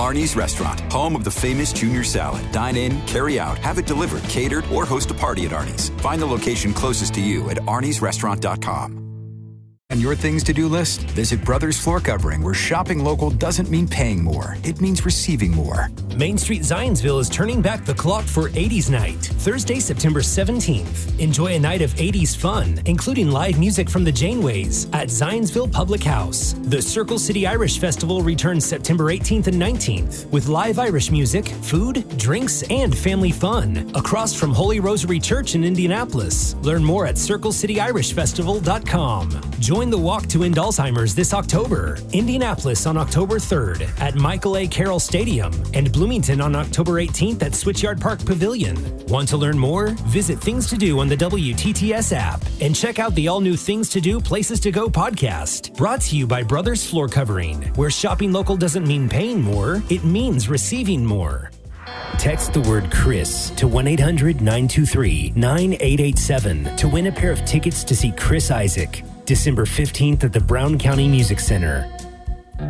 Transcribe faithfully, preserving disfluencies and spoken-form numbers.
Arnie's Restaurant, home of the famous Junior Salad. Dine in, carry out, have it delivered, catered, or host a party at Arnie's. Find the location closest to you at arnies restaurant dot com. On your things to do list, visit Brothers Floor Covering, where shopping local doesn't mean paying more. It means receiving more. Main Street Zionsville is turning back the clock for eighties Night, Thursday, September seventeenth. Enjoy a night of eighties fun, including live music from the Janeways at Zionsville Public House. The Circle City Irish Festival returns September eighteenth and nineteenth with live Irish music, food, drinks, and family fun across from Holy Rosary Church in Indianapolis. Learn more at circle city irish festival dot com. Join the walk to end Alzheimer's this October. Indianapolis on October third at Michael A. Carroll Stadium and Bloomington on October eighteenth at Switchyard Park Pavilion. Want to learn more? Visit Things to Do on the W T T S app and check out the all-new Things to Do, Places to Go podcast. Brought to you by Brothers Floor Covering, where shopping local doesn't mean paying more, it means receiving more. Text the word Chris to one eight hundred nine two three nine eight eight seven to win a pair of tickets to see Chris Isaak, December fifteenth at the Brown County Music Center.